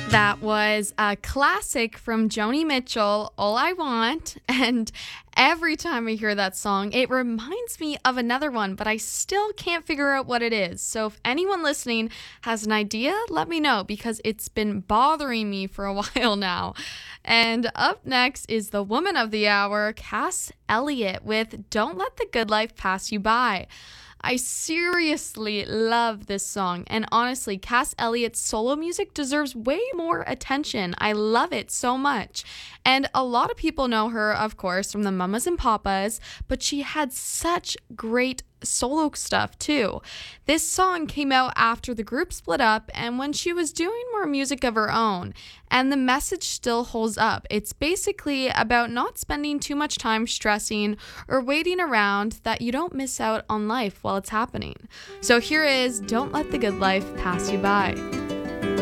That was a classic from Joni Mitchell, All I Want. And every time I hear that song, it reminds me of another one, but I still can't figure out what it is. So if anyone listening has an idea, let me know because it's been bothering me for a while now. And up next is the woman of the hour, Cass Elliot, with Don't Let the Good Life Pass You By. I seriously love this song, and honestly, Cass Elliott's solo music deserves way more attention. I love it so much. And a lot of people know her, of course, from the Mamas and Papas, but she had such great solo stuff too. This song came out after the group split up and when she was doing more music of her own, and the message still holds up. It's basically about not spending too much time stressing or waiting around that you don't miss out on life while it's happening. So here is Don't Let the Good Life Pass You By.